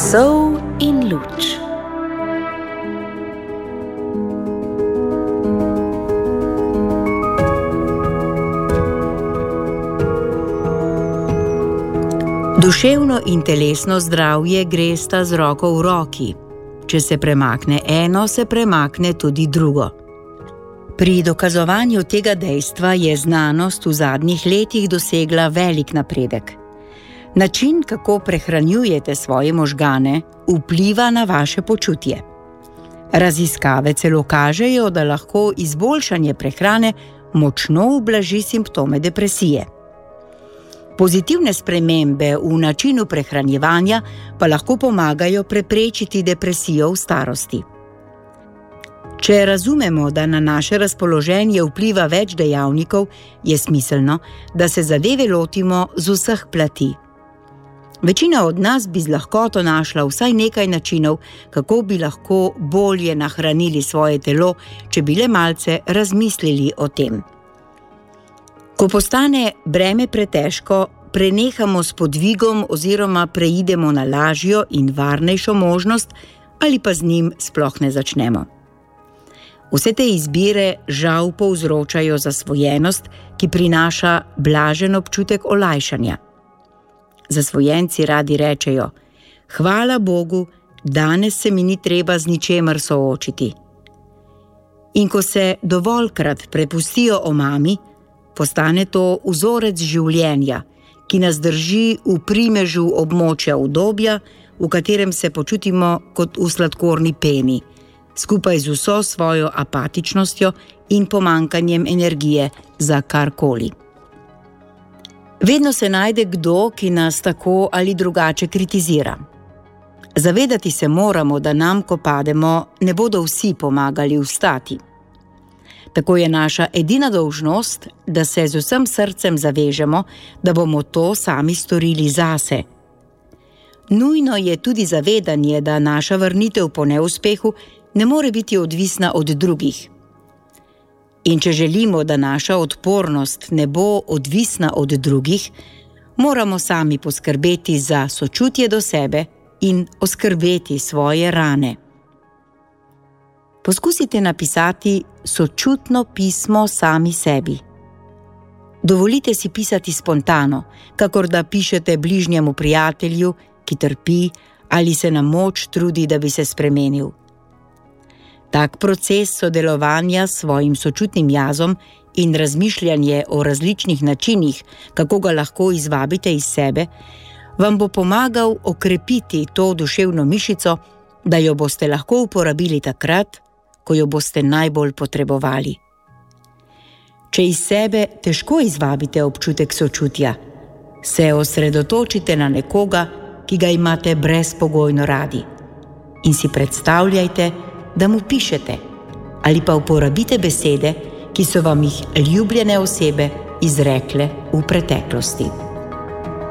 Sol in luč. Duševno in telesno zdravje gresta z roko v roki. Če se premakne eno, se premakne tudi drugo. Pri dokazovanju tega dejstva je znanost v zadnjih letih dosegla velik napredek. Način, kako prehranjujete svoje možgane, vpliva na vaše počutje. Raziskave celo kažejo, da lahko izboljšanje prehrane močno ublaži simptome depresije. Pozitivne spremembe v načinu prehranjevanja pa lahko pomagajo preprečiti depresijo v starosti. Če razumemo, da na naše razpoloženje vpliva več dejavnikov, je smiselno, da se zadeve lotimo z vseh plati. Večina od nas bi z lahkoto našla vsaj nekaj načinov, kako bi lahko bolje nahranili svoje telo, če bi le malce razmislili o tem. Ko postane breme pretežko, prenehamo s podvigom oziroma preidemo na lažjo in varnejšo možnost ali pa z njim sploh ne začnemo. Vse te izbire žal povzročajo zasvojenost, ki prinaša blažen občutek olajšanja. Zasvojenci radi rečejo: hvala Bogu, danes se mi ni treba z ničemer soočiti. In ko se dovoljkrat prepustijo omami, postane to vzorec življenja, ki nas drži v primežu območja udobja, v katerem se počutimo kot v sladkorni peni, skupaj z vso svojo apatičnostjo in pomanjkanjem energije za karkoli. Vedno se najde kdo, ki nas tako ali drugače kritizira. Zavedati se moramo, da nam, ko pademo, ne bodo vsi pomagali vstati. Tako je naša edina dolžnost, da se z vsem srcem zavežemo, da bomo to sami storili zase. Nujno je tudi zavedanje, da naša vrnitev po neuspehu ne more biti odvisna od drugih. In če želimo, da naša odpornost ne bo odvisna od drugih, moramo sami poskrbeti za sočutje do sebe in oskrbeti svoje rane. Poskusite napisati sočutno pismo sami sebi. Dovolite si pisati spontano, kakor da pišete bližnjemu prijatelju, ki trpi ali se na moč trudi, da bi se spremenil. Tak proces sodelovanja s svojim sočutnim jazom in razmišljanje o različnih načinih, kako ga lahko izvabite iz sebe, vam bo pomagal okrepiti to duševno mišico, da jo boste lahko uporabili takrat, ko jo boste najbolj potrebovali. Če iz sebe težko izvabite občutek sočutja, se osredotočite na nekoga, ki ga imate brezpogojno radi, in si predstavljajte, da mu pišete ali pa uporabite besede, ki so vam jih ljubljene osebe izrekle v preteklosti.